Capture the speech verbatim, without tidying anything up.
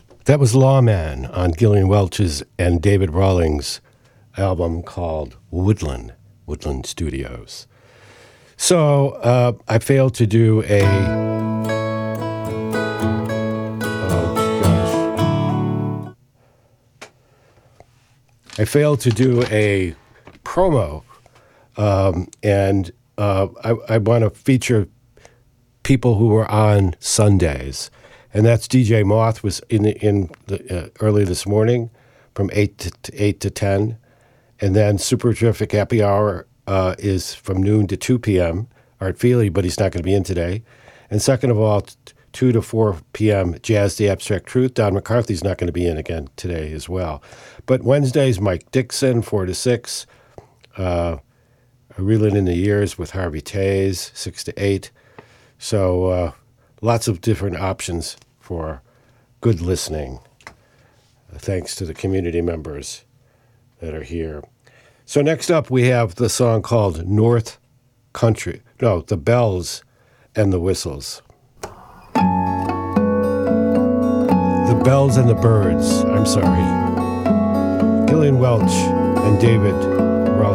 That was Lawman on Gillian Welch's and David Rawlings' album called Woodland, Woodland Studios. So uh, I failed to do a... Oh, gosh. I failed to do a promo, um, and uh, I, I want to feature people who were on Sundays. And that's D J Moth was in the, in the, uh, early this morning from eight to, to eight to ten, and then Super Terrific Happy Hour uh, is from noon to two p.m. Art Feely, but he's not going to be in today. And second of all, t- two to four p.m. Jazz the Abstract Truth. Don McCarthy's not going to be in again today as well. But Wednesdays, Mike Dixon, four to six. Uh, Reeling in the Years with Harvey Tays, six to eight. So uh, lots of different options for good listening, uh, thanks to the community members that are here. So next up, we have the song called North Country. No, The Bells and the Whistles. The Bells and the Birds, I'm sorry. Gillian Welch and David